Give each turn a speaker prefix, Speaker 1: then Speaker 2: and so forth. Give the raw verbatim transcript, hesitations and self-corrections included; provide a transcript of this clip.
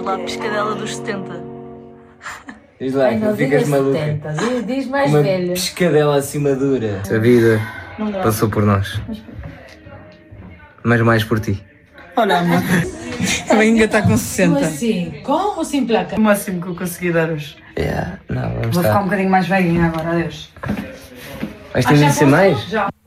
Speaker 1: lá, pescadela dos setenta.
Speaker 2: Diz lá,
Speaker 3: Ai,
Speaker 2: que
Speaker 3: não,
Speaker 2: ficas
Speaker 3: diz
Speaker 2: maluca.
Speaker 3: setenta, diz, diz mais
Speaker 2: Uma
Speaker 3: velho.
Speaker 2: pescadela assim madura. A vida passou por nós. Mas mais por ti.
Speaker 4: Olha, amor. Também ainda está com
Speaker 3: Como
Speaker 4: sessenta.
Speaker 3: assim? Como sem placa?
Speaker 4: O máximo que eu consegui dar hoje.
Speaker 2: Yeah, não, vamos
Speaker 4: Vou ficar um
Speaker 2: estar.
Speaker 4: bocadinho mais velhinha agora, adeus.
Speaker 2: Vais ter de ser mais?
Speaker 4: Já.